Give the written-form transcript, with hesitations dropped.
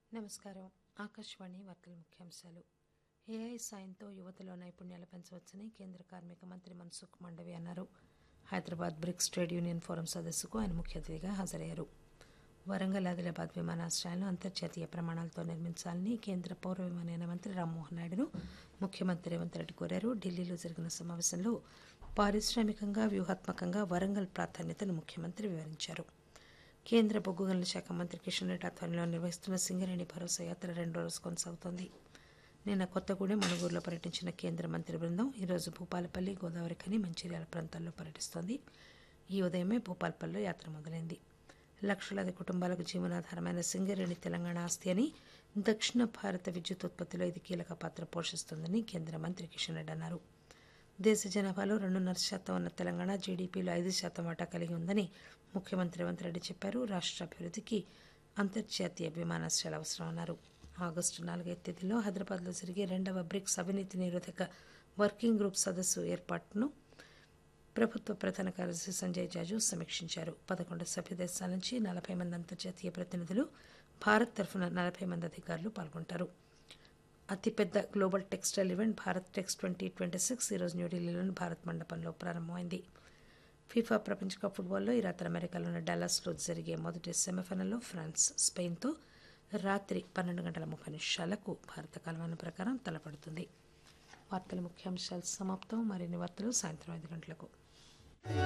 నమస్కారం. ఆకాశవాణి వార్తల ముఖ్యాంశాలు. ఏఐ సాయంతో యువతలో నైపుణ్యాలు పెంచవచ్చని కేంద్ర కార్మిక మంత్రి మన్సుఖ్ మాండవీయ అన్నారు. Hyderabad bricks trade union forum సదస్సుకు ఆయన ముఖ్య అతిథిగా హాజరయ్యారు. వరంగల్ ఆదిలాబాద్ విమానాశ్రయాలను అంతర్జాతీయ ప్రమాణాలతో నిర్మించాలని కేంద్ర పౌర విమానయాన మంత్రి రామ్మోహన్ నాయుడును ముఖ్యమంత్రి రేవంత్ రెడ్డి కోరారు. ఢిల్లీలో జరిగిన సమావేశంలో పారిశ్రామికంగా, వ్యూహాత్మకంగా వరంగల్ ప్రాధాన్యతను ముఖ్యమంత్రి వివరించారు. కేంద్ర బొగ్గు గనుల శాఖ మంత్రి కిషన్ రెడ్డి ఆధ్వర్యంలో నిర్వహిస్తున్న సింగరేణి భరోసా యాత్ర 2వ రోజు కొనసాగుతోంది. నిన్న కొత్తగూడెం, మణుగూరులో పర్యటించిన కేంద్ర మంత్రి బృందం ఈరోజు భూపాలపల్లి, గోదావరిఖని, మంచిర్యాల ప్రాంతాల్లో పర్యటిస్తోంది. ఈ ఉదయమే భూపాలపల్లిలో యాత్ర మొదలైంది. లక్షలాది కుటుంబాలకు జీవనాధారమైన సింగరేణి తెలంగాణ ఆస్తి అని, దక్షిణ భారత విద్యుత్ ఉత్పత్తిలో ఇది కీలక పాత్ర పోషిస్తోందని కేంద్ర మంత్రి కిషన్ రెడ్డి అన్నారు. దేశ జనాభాలో 2.5% ఉన్న తెలంగాణ జీడీపీలో 5% వాటా కలిగి ఉందని ముఖ్యమంత్రి రేవంత్ రెడ్డి చెప్పారు. రాష్ట్ర అభివృద్ధికి అంతర్జాతీయ విమానాశ్రయాలు అవసరమన్నారు. ఆగస్టు 4 తేదీలో హైదరాబాద్లో జరిగే 2వ బ్రిక్స్ అవినీతి నిరోధక వర్కింగ్ గ్రూప్ సదస్సు ఏర్పాటును ప్రభుత్వ ప్రధాన కార్యదర్శి సంజయ్ జాజు సమీక్షించారు. 11 సభ్య దేశాల నుంచి 40 మంది అంతర్జాతీయ ప్రతినిధులు, భారత్ తరఫున 40 మంది అధికారులు పాల్గొంటారు. అతిపెద్ద global textile event Bharat tax 2026 ఈరోజు న్యూఢిల్లీలోని భారత్ మండపంలో ప్రారంభమైంది. ఫీఫా ప్రపంచ కప్ ఫుట్బాల్లో ఈ రాత్రి అమెరికాలోని డాలస్లో జరిగే మొదటి సెమీఫైనల్లో ఫ్రాన్స్ స్పెయిన్తో రాత్రి 12:30 భారత కాలమానం ప్రకారం తలపడుతుంది. వార్తల ముఖ్యాంశాలు సమాప్తం. మరిన్ని వార్తలు సాయంత్రం 5 గంటలకు.